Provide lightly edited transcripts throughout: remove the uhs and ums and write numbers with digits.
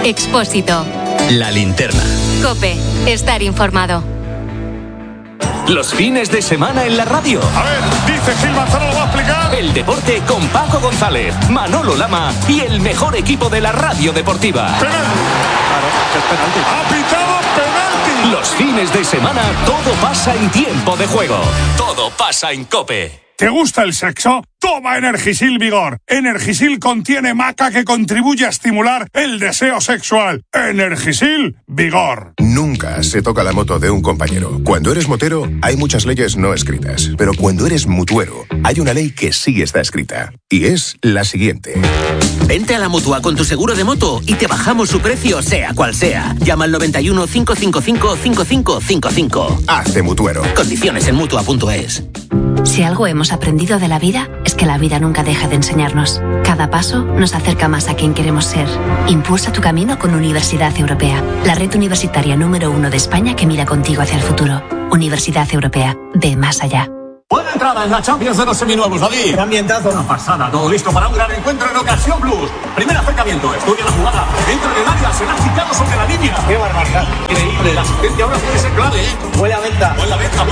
Expósito. La linterna. COPE. Estar informado. Los fines de semana en la radio. A ver, dice Gil Manzano, lo va a explicar. El deporte con Paco González, Manolo Lama y el mejor equipo de la radio deportiva. Penalti. Claro, que es penalti. Ha pitado penalti. Los fines de semana todo pasa en tiempo de juego. Todo pasa en COPE. ¿Te gusta el sexo? Toma Energisil Vigor. Energisil contiene maca que contribuye a estimular el deseo sexual. Energisil Vigor. Nunca se toca la moto de un compañero. Cuando eres motero, hay muchas leyes no escritas. Pero cuando eres mutuero, hay una ley que sí está escrita. Y es la siguiente. Vente a la Mutua con tu seguro de moto y te bajamos su precio, sea cual sea. Llama al 91 555 5555. Hazte mutuero. Condiciones en Mutua.es. Si algo hemos aprendido de la vida, es que la vida nunca deja de enseñarnos. Cada paso nos acerca más a quien queremos ser. Impulsa tu camino con Universidad Europea, la red universitaria número 1 de España que mira contigo hacia el futuro. Universidad Europea, ve más allá. Buena entrada en la Champions de los seminuevos, David. Ambientazo. Una pasada, todo listo para un gran encuentro en Ocasión Plus. Primer acercamiento, estudia la jugada. Dentro del área, se ha quitado sobre la línea. ¡Qué barbaridad! Increíble, la asistencia ahora puede ser clave, ¿eh? Buena venta. Buena venta,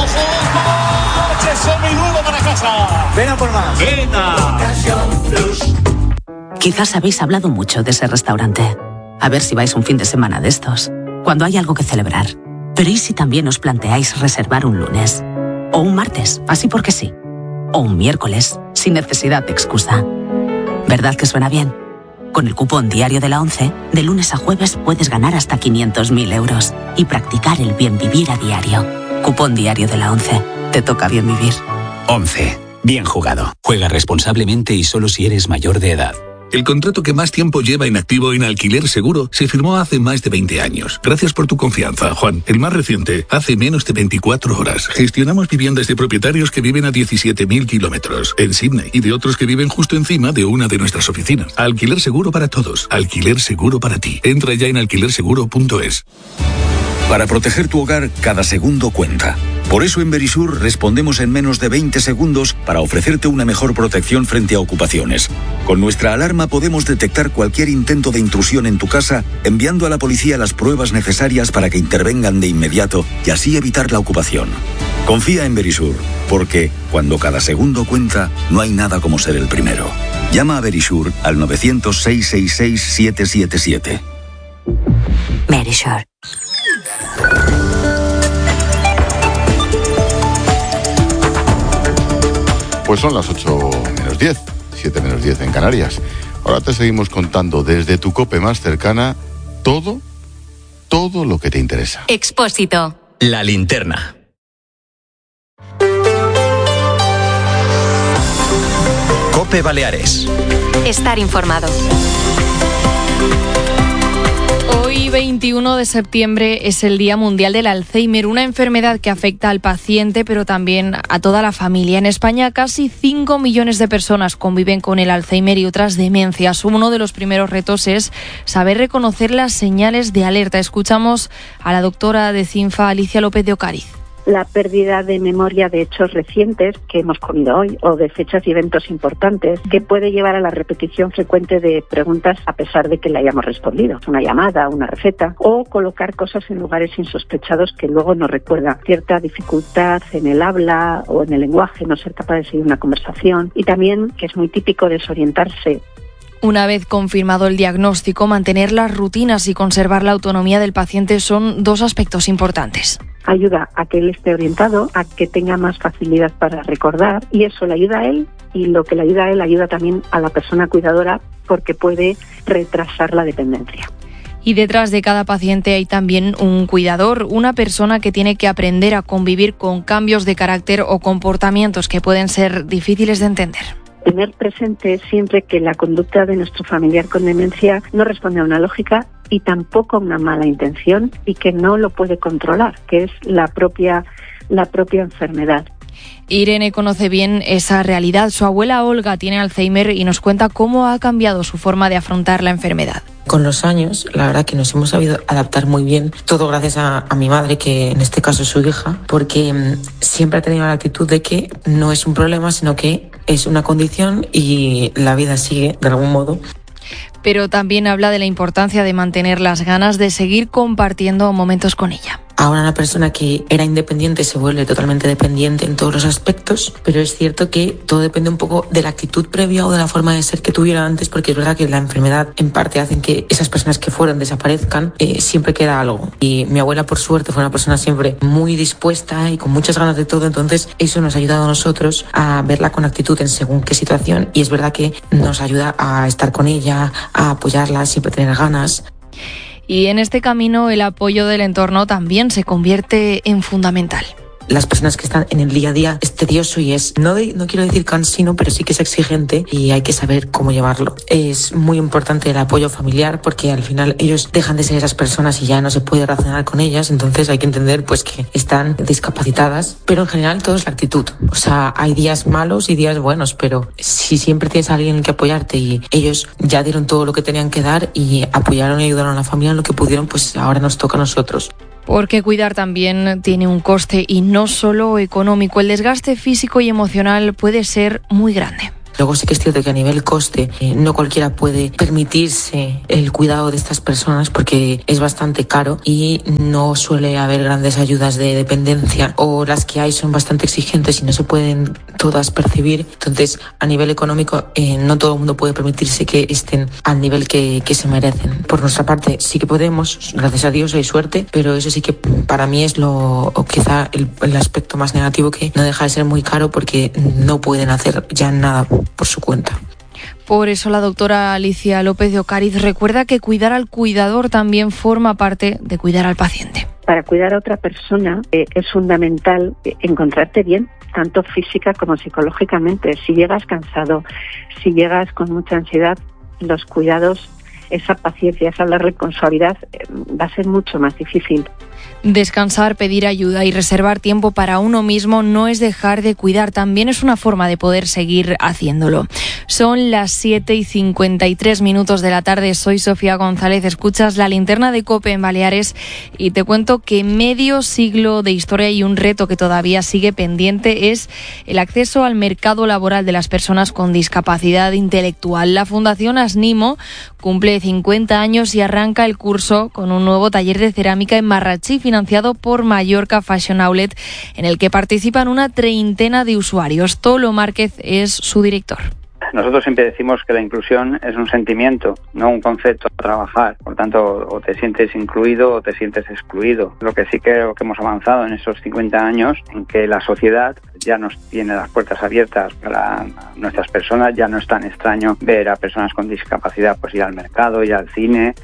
ojo. ¡Coche seminuevo para casa! Ven a por más. ¡Venta! Ocasión Plus. Quizás habéis hablado mucho de ese restaurante. A ver si vais un fin de semana de estos, cuando hay algo que celebrar. Pero ¿y si también os planteáis reservar un lunes? O un martes, así porque sí. O un miércoles, sin necesidad de excusa. ¿Verdad que suena bien? Con el cupón diario de la ONCE, de lunes a jueves puedes ganar hasta 500.000 euros y practicar el bien vivir a diario. Cupón diario de la ONCE. Te toca bien vivir. 11. Bien jugado. Juega responsablemente y solo si eres mayor de edad. El contrato que más tiempo lleva inactivo en Alquiler Seguro se firmó hace más de 20 años. Gracias por tu confianza, Juan. El más reciente, hace menos de 24 horas. Gestionamos viviendas de propietarios que viven a 17.000 kilómetros en Sydney y de otros que viven justo encima de una de nuestras oficinas. Alquiler Seguro para todos. Alquiler Seguro para ti. Entra ya en alquilerseguro.es. Para proteger tu hogar, cada segundo cuenta. Por eso en Verisur respondemos en menos de 20 segundos para ofrecerte una mejor protección frente a ocupaciones. Con nuestra alarma podemos detectar cualquier intento de intrusión en tu casa, enviando a la policía las pruebas necesarias para que intervengan de inmediato y así evitar la ocupación. Confía en Verisur, porque cuando cada segundo cuenta, no hay nada como ser el primero. Llama a Verisur al 900-666-777. Verisur. Pues son las 8 menos 10, 7 menos 10 en Canarias. Ahora te seguimos contando desde tu COPE más cercana todo lo que te interesa. Expósito. La linterna. COPE Baleares. Estar informado. Hoy, 21 de septiembre, es el Día Mundial del Alzheimer, una enfermedad que afecta al paciente, pero también a toda la familia. En España, casi 5 millones de personas conviven con el Alzheimer y otras demencias. Uno de los primeros retos es saber reconocer las señales de alerta. Escuchamos a la doctora de CINFA, Alicia López de Ocariz. La pérdida de memoria de hechos recientes que hemos comido hoy o de fechas y eventos importantes que puede llevar a la repetición frecuente de preguntas a pesar de que le hayamos respondido. Una llamada, una receta o colocar cosas en lugares insospechados que luego no recuerda. Cierta dificultad en el habla o en el lenguaje, no ser capaz de seguir una conversación y también, que es muy típico, desorientarse. Una vez confirmado el diagnóstico, mantener las rutinas y conservar la autonomía del paciente son dos aspectos importantes. Ayuda a que él esté orientado, a que tenga más facilidad para recordar y eso le ayuda a él y lo que le ayuda a él ayuda también a la persona cuidadora porque puede retrasar la dependencia. Y detrás de cada paciente hay también un cuidador, una persona que tiene que aprender a convivir con cambios de carácter o comportamientos que pueden ser difíciles de entender. Tener presente siempre que la conducta de nuestro familiar con demencia no responde a una lógica y tampoco a una mala intención y que no lo puede controlar, que es la propia enfermedad. Irene conoce bien esa realidad. Su abuela Olga tiene Alzheimer y nos cuenta cómo ha cambiado su forma de afrontar la enfermedad. Con los años, la verdad que nos hemos sabido adaptar muy bien, todo gracias a mi madre, que en este caso es su hija, porque siempre ha tenido la actitud de que no es un problema, sino que es una condición y la vida sigue de algún modo. pero también habla de la importancia de mantener las ganas de seguir compartiendo momentos con ella. Ahora una persona que era independiente se vuelve totalmente dependiente en todos los aspectos, pero es cierto que todo depende un poco de la actitud previa o de la forma de ser que tuviera antes, porque es verdad que la enfermedad en parte hace que esas personas que fueron desaparezcan, siempre queda algo. Y mi abuela, por suerte, fue una persona siempre muy dispuesta y con muchas ganas de todo, entonces eso nos ha ayudado a nosotros a verla con actitud en según qué situación, y es verdad que nos ayuda a estar con ella, a apoyarla, siempre tener ganas. Y en este camino el apoyo del entorno también se convierte en fundamental. Las personas que están en el día a día es tedioso y no quiero decir cansino, pero sí que es exigente y hay que saber cómo llevarlo. Es muy importante el apoyo familiar porque al final ellos dejan de ser esas personas y ya no se puede razonar con ellas, entonces hay que entender pues que están discapacitadas, pero en general todo es la actitud. O sea, hay días malos y días buenos, pero si siempre tienes a alguien en que apoyarte y ellos ya dieron todo lo que tenían que dar y apoyaron y ayudaron a la familia en lo que pudieron, pues ahora nos toca a nosotros. Porque cuidar también tiene un coste y no solo económico. El desgaste físico y emocional puede ser muy grande. Luego sí que es cierto que a nivel coste no cualquiera puede permitirse el cuidado de estas personas porque es bastante caro y no suele haber grandes ayudas de dependencia, o las que hay son bastante exigentes y no se pueden todas percibir. Entonces, a nivel económico no todo el mundo puede permitirse que estén al nivel que se merecen. Por nuestra parte sí que podemos, gracias a Dios hay suerte, pero eso sí que para mí es quizá el aspecto más negativo, que no deja de ser muy caro porque no pueden hacer ya nada por su cuenta. Por eso la doctora Alicia López de Ocariz recuerda que cuidar al cuidador también forma parte de cuidar al paciente. Para cuidar a otra persona es fundamental encontrarte bien, tanto física como psicológicamente. Si llegas cansado, si llegas con mucha ansiedad, los cuidados, esa paciencia, esa responsabilidad va a ser mucho más difícil. Descansar, pedir ayuda y reservar tiempo para uno mismo no es dejar de cuidar, también es una forma de poder seguir haciéndolo. Son las 7:53 de la tarde, soy Sofía González, escuchas La Linterna de COPE en Baleares y te cuento que medio siglo de historia y un reto que todavía sigue pendiente es el acceso al mercado laboral de las personas con discapacidad intelectual. La Fundación Asnimo cumple 50 años y arranca el curso con un nuevo taller de cerámica en Marratxí, financiado por Mallorca Fashion Outlet, en el que participan una treintena de usuarios. Tolo Márquez es su director. Nosotros siempre decimos que la inclusión es un sentimiento, no un concepto a trabajar. Por tanto, o te sientes incluido o te sientes excluido. Lo que sí creo que hemos avanzado en estos 50 años, en que la sociedad ya nos tiene las puertas abiertas para nuestras personas, ya no es tan extraño ver a personas con discapacidad pues ir al mercado, ir al cine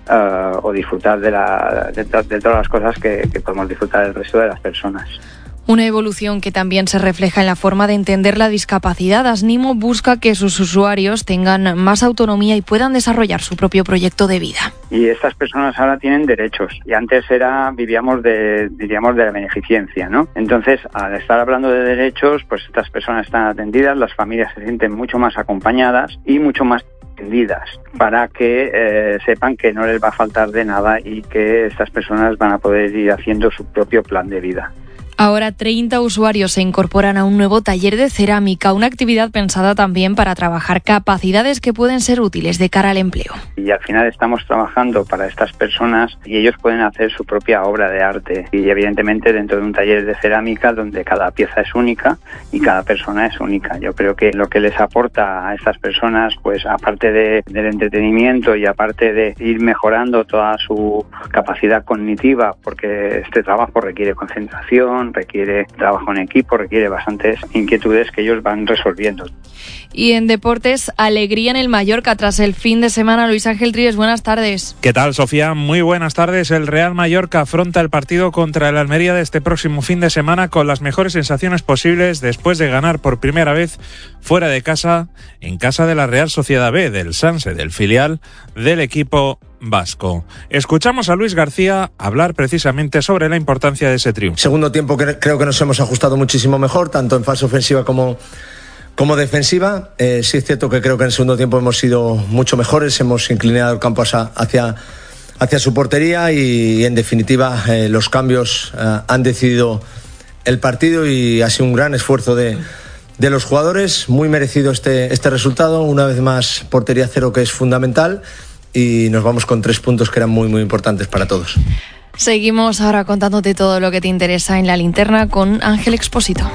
o disfrutar de todas las cosas que podemos disfrutar el resto de las personas. Una evolución que también se refleja en la forma de entender la discapacidad. Asnimo busca que sus usuarios tengan más autonomía y puedan desarrollar su propio proyecto de vida. Y estas personas ahora tienen derechos y antes vivíamos de la beneficencia, ¿no? Entonces, al estar hablando de derechos, pues estas personas están atendidas, las familias se sienten mucho más acompañadas y mucho más atendidas para que sepan que no les va a faltar de nada y que estas personas van a poder ir haciendo su propio plan de vida. Ahora 30 usuarios se incorporan a un nuevo taller de cerámica, una actividad pensada también para trabajar capacidades que pueden ser útiles de cara al empleo. Y al final estamos trabajando para estas personas y ellos pueden hacer su propia obra de arte. Y evidentemente dentro de un taller de cerámica donde cada pieza es única y cada persona es única. Yo creo que lo que les aporta a estas personas, pues aparte del entretenimiento y aparte de ir mejorando toda su capacidad cognitiva, porque este trabajo requiere concentración, requiere trabajo en equipo, requiere bastantes inquietudes que ellos van resolviendo. Y en deportes, alegría en el Mallorca tras el fin de semana. Luis Ángel Tríez, buenas tardes. ¿Qué tal, Sofía? Muy buenas tardes. El Real Mallorca afronta el partido contra el Almería de este próximo fin de semana con las mejores sensaciones posibles después de ganar por primera vez fuera de casa, en casa de la Real Sociedad B, del Sanse, del filial del equipo vasco. Escuchamos a Luis García hablar precisamente sobre la importancia de ese triunfo. Segundo tiempo creo que nos hemos ajustado muchísimo mejor, tanto en fase ofensiva como defensiva. Sí es cierto que creo que en el segundo tiempo hemos sido mucho mejores, hemos inclinado el campo hacia su portería y en definitiva los cambios han decidido el partido y ha sido un gran esfuerzo de de los jugadores. Muy merecido este resultado, una vez más portería cero, que es fundamental, y nos vamos con 3 puntos que eran muy muy importantes para todos. Seguimos ahora contándote todo lo que te interesa en La Linterna con Ángel Expósito.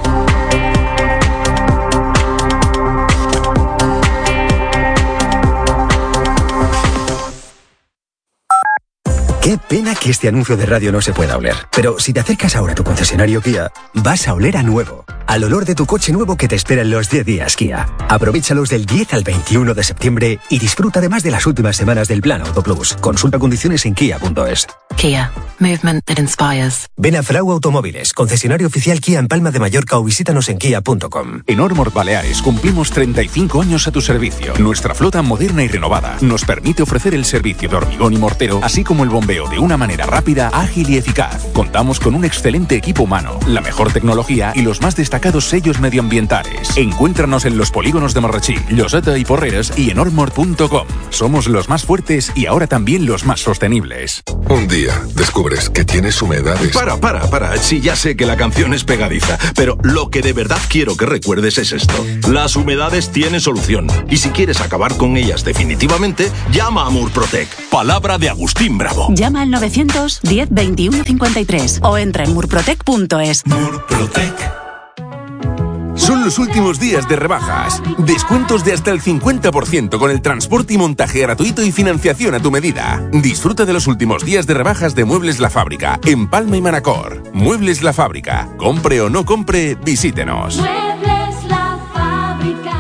Qué pena que este anuncio de radio no se pueda oler. Pero si te acercas ahora a tu concesionario Kia, vas a oler a nuevo. Al olor de tu coche nuevo que te espera en los 10 días Kia. Aprovéchalos del 10 al 21 de septiembre y disfruta además de las últimas semanas del plan Auto Plus. Consulta condiciones en kia.es. Kia. Movement that inspires. Ven a Frau Automóviles, concesionario oficial Kia en Palma de Mallorca, o visítanos en kia.com. En Ormor Baleares cumplimos 35 años a tu servicio. Nuestra flota moderna y renovada nos permite ofrecer el servicio de hormigón y mortero, así como el bombeo de una manera rápida, ágil y eficaz. Contamos con un excelente equipo humano, la mejor tecnología y los más destacados sellos medioambientales. Encuéntranos en los polígonos de Marrachí, Lloseta y Porreres y en ormor.com. Somos los más fuertes y ahora también los más sostenibles. Un día descubres que tienes humedades. Para. Sí, ya sé que la canción es pegadiza, pero lo que de verdad quiero que recuerdes es esto. Las humedades tienen solución. Y si quieres acabar con ellas definitivamente, llama a Murprotec. Palabra de Agustín Bravo. Llama al 910 21 53 o entra en murprotec.es. Murprotec. Son los últimos días de rebajas. Descuentos de hasta el 50% con el transporte y montaje gratuito y financiación a tu medida. Disfruta de los últimos días de rebajas de Muebles La Fábrica en Palma y Manacor. Muebles La Fábrica. Compre o no compre, visítenos. Muebles La Fábrica.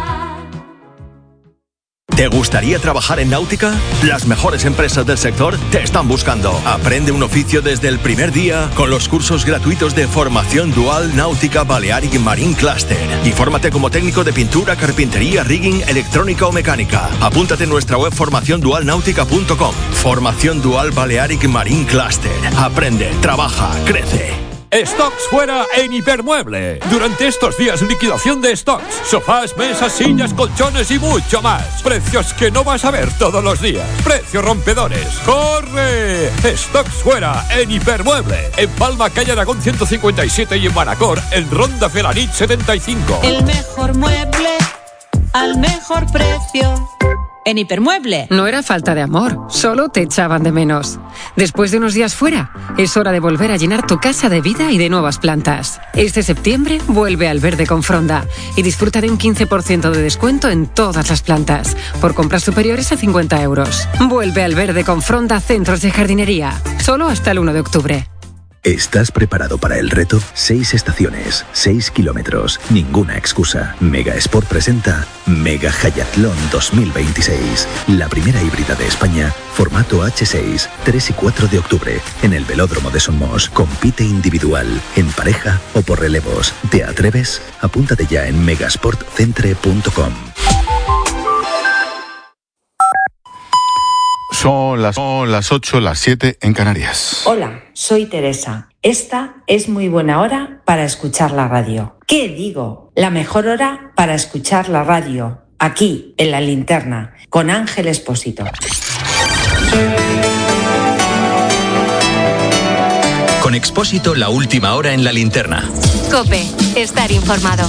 ¿Te gustaría trabajar en náutica? Las mejores empresas del sector te están buscando. Aprende un oficio desde el primer día con los cursos gratuitos de formación dual Náutica Balearic Marine Cluster. Infórmate como técnico de pintura, carpintería, rigging, electrónica o mecánica. Apúntate en nuestra web formaciondualnautica.com. Formación dual Balearic Marine Cluster. Aprende, trabaja, crece. Stocks fuera en Hipermueble. Durante estos días, liquidación de stocks. Sofás, mesas, sillas, colchones y mucho más. Precios que no vas a ver todos los días. Precios rompedores. ¡Corre! Stocks fuera en Hipermueble. En Palma, calle Aragón 157 y en Manacor, en Ronda Felanit 75. El mejor mueble al mejor precio. En Hipermueble. No era falta de amor, solo te echaban de menos. Después de unos días fuera, es hora de volver a llenar tu casa de vida y de nuevas plantas. Este septiembre vuelve al verde con Fronda y disfruta de un 15% de descuento en todas las plantas, por compras superiores a 50 euros. Vuelve al verde con Fronda Centros de Jardinería, solo hasta el 1 de octubre. ¿Estás preparado para el reto? 6 estaciones, 6 kilómetros, ninguna excusa. Mega Sport presenta Mega Hayatlón 2026. La primera híbrida de España, formato H6, 3 y 4 de octubre, en el Velódromo de Somos. Compite individual, en pareja o por relevos. ¿Te atreves? Apúntate ya en megasportcentre.com. Son las 8, las 7 en Canarias. Hola, soy Teresa. Esta es muy buena hora para escuchar la radio. ¿Qué digo? La mejor hora para escuchar la radio. Aquí, en La Linterna, con Ángel Expósito. Con Expósito, la última hora en La Linterna. COPE. Estar informado.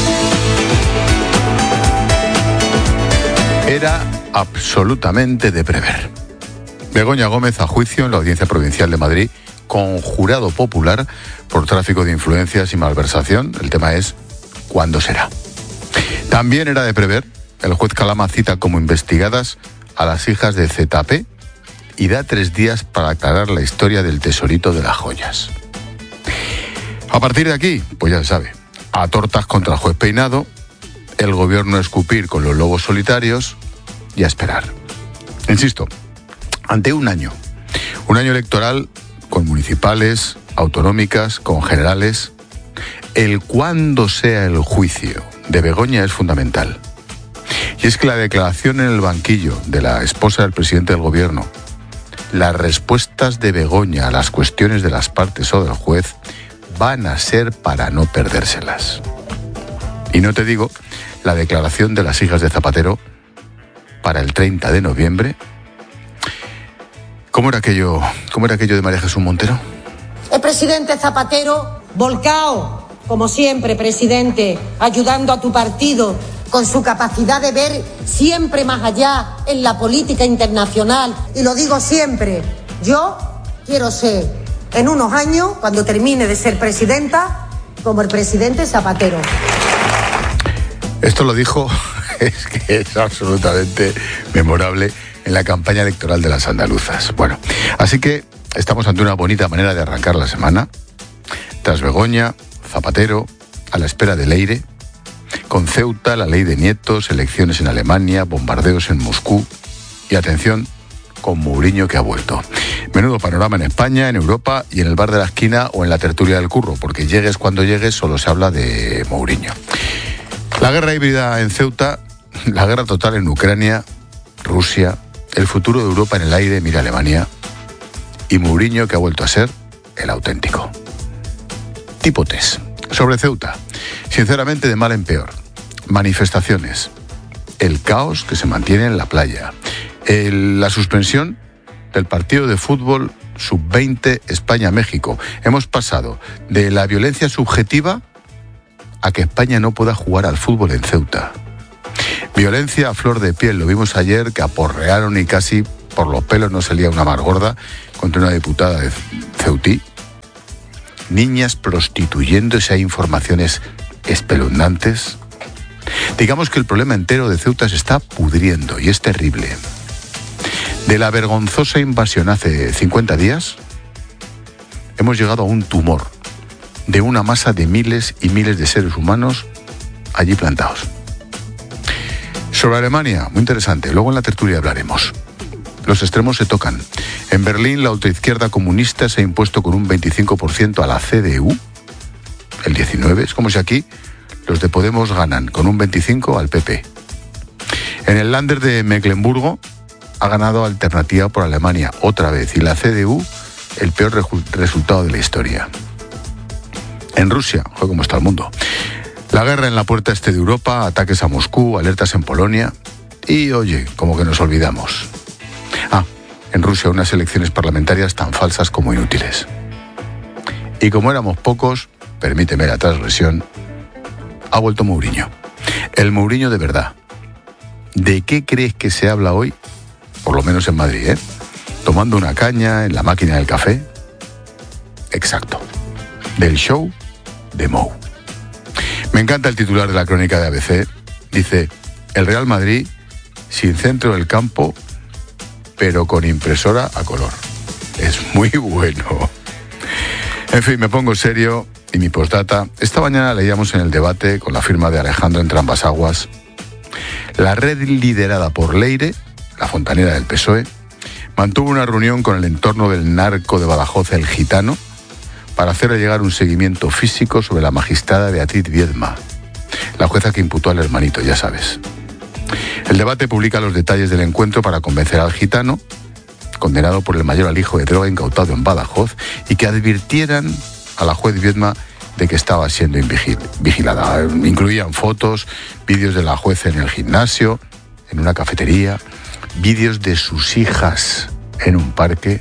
Era absolutamente de prever. Begoña Gómez a juicio en la Audiencia Provincial de Madrid con jurado popular por tráfico de influencias y malversación. El tema es ¿cuándo será? También era de prever. El juez Calama cita como investigadas a las hijas de ZP y da 3 días para aclarar la historia del tesorito de las joyas. A partir de aquí, pues ya se sabe, a tortas contra el juez Peinado, el gobierno a escupir con los lobos solitarios y a esperar. Insisto, ante un año electoral con municipales, autonómicas, con generales, el cuándo sea el juicio de Begoña es fundamental. Y es que la declaración en el banquillo de la esposa del presidente del gobierno, las respuestas de Begoña a las cuestiones de las partes o del juez van a ser para no perdérselas. Y no te digo la declaración de las hijas de Zapatero para el 30 de noviembre. ¿Cómo era aquello de María Jesús Montero? El presidente Zapatero volcao como siempre, presidente, ayudando a tu partido con su capacidad de ver siempre más allá en la política internacional. Y lo digo siempre, yo quiero ser, en unos años, cuando termine de ser presidenta, como el presidente Zapatero. Esto lo dijo, es que es absolutamente memorable, en la campaña electoral de las andaluzas. Bueno, así que estamos ante una bonita manera de arrancar la semana. Tras Begoña, Zapatero, a la espera de Leire, con Ceuta, la ley de nietos, elecciones en Alemania, bombardeos en Moscú y, atención, con Mourinho que ha vuelto. Menudo panorama en España, en Europa y en el bar de la esquina o en la tertulia del curro, porque llegues cuando llegues solo se habla de Mourinho. La guerra híbrida en Ceuta, la guerra total en Ucrania, Rusia, el futuro de Europa en el aire, mira Alemania, y Mourinho que ha vuelto a ser el auténtico. Tipo test. Sobre Ceuta, sinceramente de mal en peor. Manifestaciones, el caos que se mantiene en la playa, la suspensión del partido de fútbol sub-20 España-México. Hemos pasado de la violencia subjetiva a que España no pueda jugar al fútbol en Ceuta. Violencia a flor de piel, lo vimos ayer, que aporrearon y casi por los pelos no salía una más gorda contra una diputada de Ceutí. Niñas prostituyéndose, hay informaciones espeluznantes. Digamos que el problema entero de Ceuta se está pudriendo y es terrible. De la vergonzosa invasión hace 50 días, hemos llegado a un tumor de una masa de miles y miles de seres humanos allí plantados. Sobre Alemania, muy interesante, luego en la tertulia hablaremos. Los extremos se tocan. En Berlín, la ultraizquierda comunista se ha impuesto con un 25% a la CDU, el 19%. Es como si aquí los de Podemos ganan con un 25% al PP. En el Länder de Mecklemburgo ha ganado Alternativa por Alemania otra vez y la CDU el peor resultado de la historia. En Rusia, ojo cómo está el mundo. La guerra en la puerta este de Europa, ataques a Moscú, alertas en Polonia y, oye, como que nos olvidamos. En Rusia unas elecciones parlamentarias tan falsas como inútiles. Y como éramos pocos, permíteme la transgresión, ha vuelto Mourinho. El Mourinho de verdad. ¿De qué crees que se habla hoy? Por lo menos en Madrid, ¿eh? Tomando una caña en la máquina del café. Exacto. Del show de Mou. Me encanta el titular de la crónica de ABC. Dice, el Real Madrid sin centro del campo, pero con impresora a color. Es muy bueno. En fin, me pongo serio y mi postdata. Esta mañana leíamos en el debate con la firma de Alejandro Entrambas-Aguas. La red liderada por Leire, la fontanera del PSOE, mantuvo una reunión con el entorno del narco de Badajoz, el Gitano, para hacerle llegar un seguimiento físico sobre la magistrada Beatriz Viedma, la jueza que imputó al hermanito, ya sabes. El debate publica los detalles del encuentro para convencer al Gitano, condenado por el mayor alijo de droga incautado en Badajoz, y que advirtieran a la juez Viedma de que estaba siendo vigilada. Incluían fotos, vídeos de la jueza en el gimnasio, en una cafetería, vídeos de sus hijas en un parque.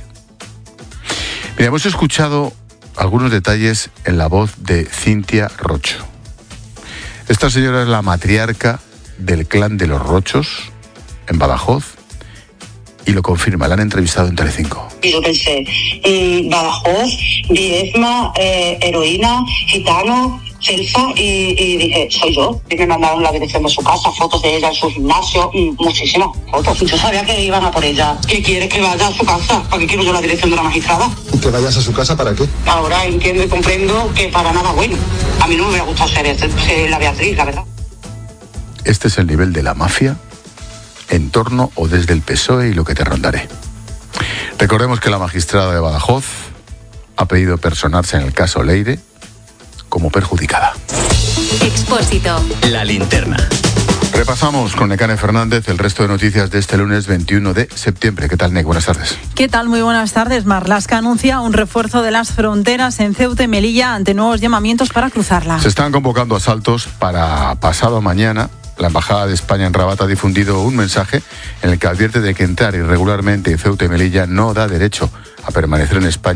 Mira, hemos escuchado algunos detalles en la voz de Cintia Rocho. Esta señora es la matriarca del clan de los Rochos en Badajoz y lo confirma, la han entrevistado en Telecinco. Y yo pensé, Badajoz, Viedma, heroína, gitano, Celsa, y dije, soy yo. Y me mandaron la dirección de su casa, fotos de ella en su gimnasio, muchísimas fotos. Yo sabía que iban a por ella. ¿Qué quieres que vaya a su casa? ¿Para qué quiero yo la dirección de la magistrada? ¿Y que vayas a su casa para qué? Ahora entiendo y comprendo que para nada bueno. A mí no me hubiera gustado ser la Beatriz, la verdad. Este es el nivel de la mafia, en torno o desde el PSOE y lo que te rondaré. Recordemos que la magistrada de Badajoz ha pedido personarse en el caso Leire como perjudicada. Expósito. La linterna. Repasamos con Nekane Fernández el resto de noticias de este lunes 21 de septiembre. ¿Qué tal, Nek? Buenas tardes. ¿Qué tal? Muy buenas tardes. Marlaska anuncia un refuerzo de las fronteras en Ceuta y Melilla ante nuevos llamamientos para cruzarla. Se están convocando asaltos para pasado mañana. La Embajada de España en Rabat ha difundido un mensaje en el que advierte de que entrar irregularmente en Ceuta y Melilla no da derecho a permanecer en España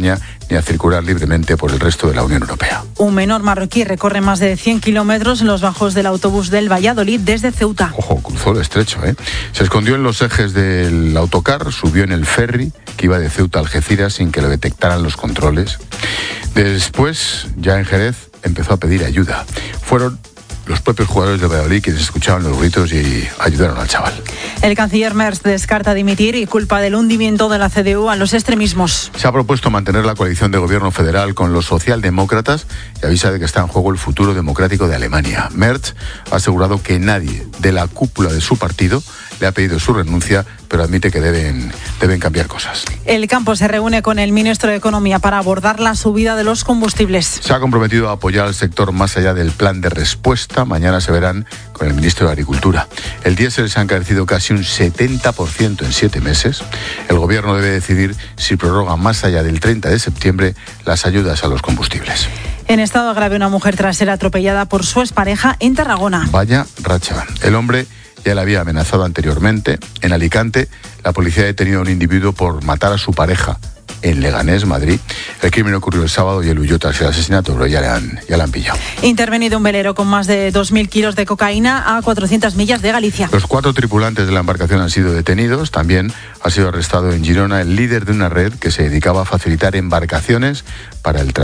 ni a circular libremente por el resto de la Unión Europea. Un menor marroquí recorre más de 100 kilómetros en los bajos del autobús del Valladolid desde Ceuta. Ojo, cruzó el estrecho, ¿eh? Se escondió en los ejes del autocar, subió en el ferry que iba de Ceuta a Algeciras sin que lo detectaran los controles. Después, ya en Jerez, empezó a pedir ayuda. Fueron los propios jugadores de Valladolid quienes escuchaban los gritos y ayudaron al chaval. El canciller Merz descarta dimitir y culpa del hundimiento de la CDU a los extremismos. Se ha propuesto mantener la coalición de gobierno federal con los socialdemócratas y avisa de que está en juego el futuro democrático de Alemania. Merz ha asegurado que nadie de la cúpula de su partido le ha pedido su renuncia, pero admite que deben cambiar cosas. El campo se reúne con el ministro de Economía para abordar la subida de los combustibles. Se ha comprometido a apoyar al sector más allá del plan de respuesta. Mañana se verán con el ministro de Agricultura. El diésel se ha encarecido casi un 70% en 7 meses. El gobierno debe decidir si prorroga más allá del 30 de septiembre las ayudas a los combustibles. En estado grave una mujer tras ser atropellada por su expareja en Tarragona. Vaya racha. El hombre ya le había amenazado anteriormente. En Alicante, la policía ha detenido a un individuo por matar a su pareja en Leganés, Madrid. El crimen ocurrió el sábado y él huyó tras el asesinato, pero ya le han pillado. Intervenido un velero con más de 2.000 kilos de cocaína a 400 millas de Galicia. Los 4 tripulantes de la embarcación han sido detenidos. También ha sido arrestado en Girona el líder de una red que se dedicaba a facilitar embarcaciones para el transporte